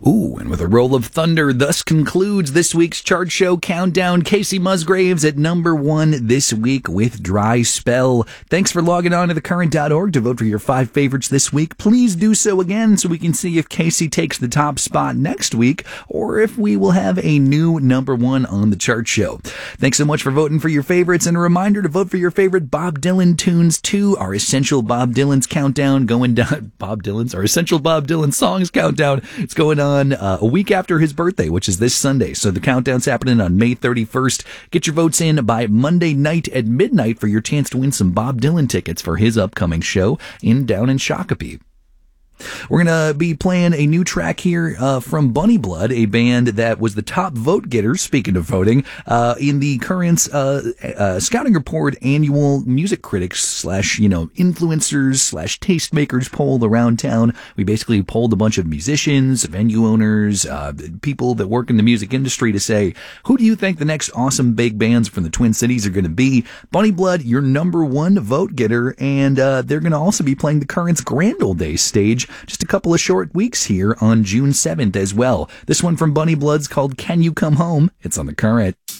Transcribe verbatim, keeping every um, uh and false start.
Ooh, and with a roll of thunder, thus concludes this week's chart show countdown. Casey Musgraves at number one this week with Dry Spell. Thanks for logging on to the current dot org to vote for your five favorites this week. Please do so again so we can see if Casey takes the top spot next week or if we will have a new number one on the chart show. Thanks so much for voting for your favorites, and a reminder to vote for your favorite Bob Dylan tunes too. Our Essential Bob Dylan's countdown going down. Bob Dylan's? Our Essential Bob Dylan songs countdown. It's going on Uh, a week after his birthday, which is this Sunday. So the countdown's happening on May thirty-first. Get your votes in by Monday night at midnight for your chance to win some Bob Dylan tickets for his upcoming show in down in Shakopee. We're going to be playing a new track here uh, from Bunny Blood, a band that was the top vote getter, speaking of voting, uh, in the current uh, uh, Scouting Report annual music critics slash, you know, influencers slash tastemakers poll around town. We basically polled a bunch of musicians, venue owners, uh, people that work in the music industry to say, who do you think the next awesome big bands from the Twin Cities are going to be? Bunny Blood, your number one vote getter, and uh, they're going to also be playing the Current's Grand Ole Days stage just a couple of short weeks here on June seventh as well. This one from Bunny Blood's called Can You Come Home? It's on the Current.